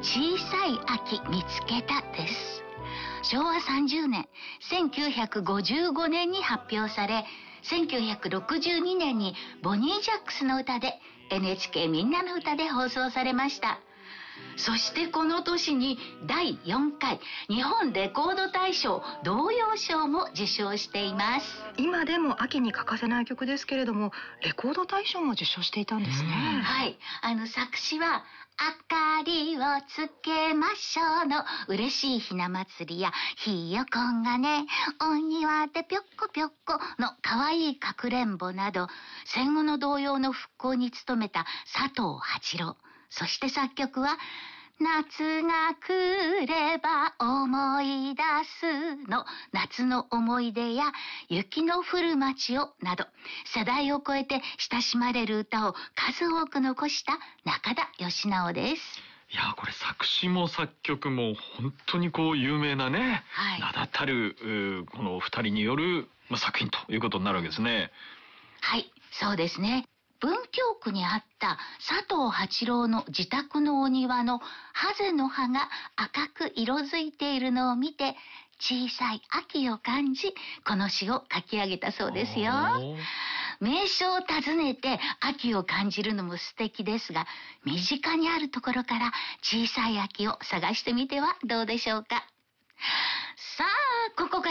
小さい秋見つけたです。昭和30年、1955年に発表され、1962年にボニー・ジャックスの歌で NHK みんなの歌で放送されました。そしてこの年に第4回日本レコード大賞童謡賞も受賞しています。 今でも秋に欠かせない曲ですけれども、レコード大賞も受賞していたんですね。 はい、作詞は明かりをつけましょうの嬉しいひな祭りやひよこがねお庭でぴょっこぴょっこのかわいいかくれんぼなど、戦後の童謡の復興に努めた佐藤八郎、そして作曲は夏が来れば思い出すの夏の思い出や雪の降る街をなど、世代を超えて親しまれる歌を数多く残した中田喜直です。 いや、これ作詞も作曲も本当に有名なね、名だたるこの二人による作品ということになるわけですね。 はい、そうですね。文京区にあった佐藤八郎の自宅のお庭のハゼの葉が赤く色づいているのを見て、小さい秋を感じ、この詩を書き上げたそうですよ。名所を訪ねて秋を感じるのも素敵ですが、身近にあるところから小さい秋を探してみてはどうでしょうか。さあ、ここから